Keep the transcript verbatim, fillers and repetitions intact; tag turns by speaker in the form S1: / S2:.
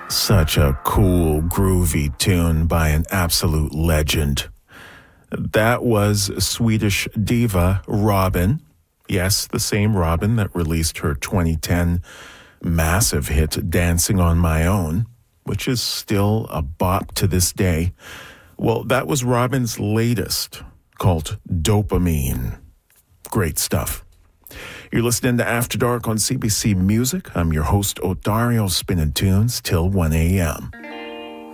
S1: Such a cool, groovy tune by an absolute legend. That was Swedish diva Robyn. Yes, the same Robyn that released her twenty ten massive hit Dancing on My Own, which is still a bop to this day. Well, that was Robyn's latest, called Dopamine. Great stuff. You're listening to After Dark on C B C Music. I'm your host, Otario, spinning tunes till one a.m.